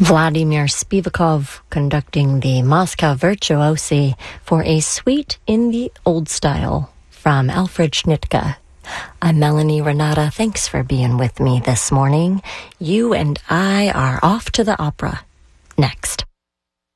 Vladimir Spivakov conducting the Moscow Virtuosi for a suite in the old style from Alfred Schnittke. I'm Melanie Renata. Thanks for being with me this morning. You and I are off to the opera next.